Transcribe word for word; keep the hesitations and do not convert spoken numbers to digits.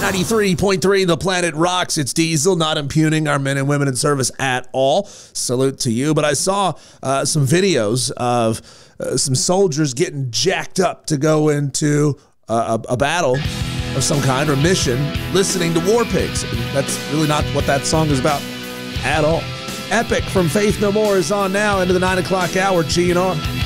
ninety-three point three The Planet Rocks. It's Diesel, not impugning our men and women in service at all. Salute to you. But I saw uh, some videos of uh, some soldiers getting jacked up to go into uh, a, a battle of some kind or mission, listening to War Pigs. That's really not what that song is about at all. Epic from Faith No More is on now into the nine o'clock hour. G and R.